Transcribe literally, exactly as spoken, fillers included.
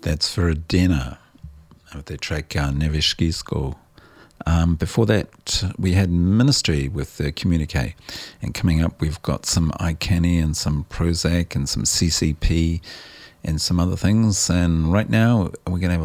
That's Verodena with their track uh, Neveshkisko. Um, before that, we had Ministry with uh, Communique. And coming up, we've got some iCanny and some Prozac and some C C P and some other things. And right now, we're going to have